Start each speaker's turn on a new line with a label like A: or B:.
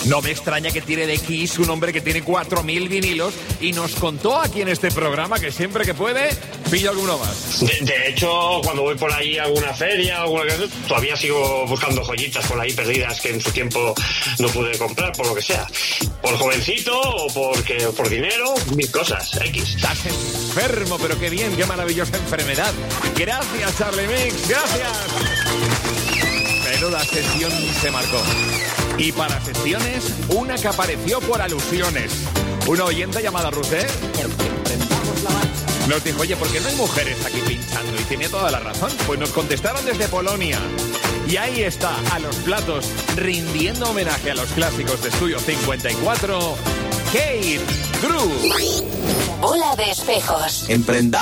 A: No me extraña que tire de Kiss un hombre que tiene 4.000 vinilos y nos contó aquí en este programa que siempre que puede pilla alguno más.
B: De hecho, cuando voy por ahí a alguna feria, alguna cosa, todavía sigo buscando joyitas por ahí perdidas que en su tiempo no pude comprar, por lo que sea. Por jovencito o por dinero, mil cosas, X.
A: Estás enfermo, pero qué bien, qué maravillosa enfermedad. Gracias, Charlie Mix, gracias. Menuda sesión se marcó. Y para sesiones, una que apareció por alusiones. Una oyente llamada Ruth nos dijo, oye, ¿por qué no hay mujeres aquí pinchando? Y tenía toda la razón. Pues nos contestaron desde Polonia. Y ahí está, a los platos, rindiendo homenaje a los clásicos de Estudio 54, Kate Drew.
C: Bola de espejos.
D: Emprendamos.